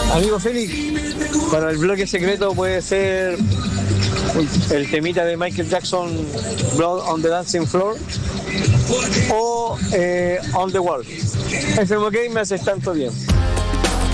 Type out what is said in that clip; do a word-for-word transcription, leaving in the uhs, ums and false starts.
Amigo Félix, para el bloque secreto puede ser el temita de Michael Jackson, Blood on the Dancing Floor, o eh, On the Wall. F M K me hace tanto bien.